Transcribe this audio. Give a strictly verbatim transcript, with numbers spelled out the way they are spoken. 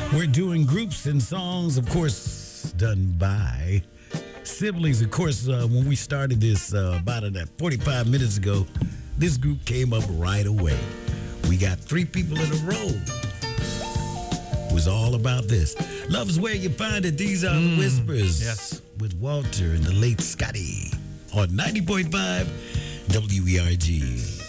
We're doing groups and songs, of course, done by siblings. Of course, uh, when we started this uh, about uh, forty-five minutes ago, this group came up right away. We got three people in a row. It was all about this. Love's where you find it. These are Mm, the Whispers. yes. With Walter and the late Scotty on ninety point five W E R G.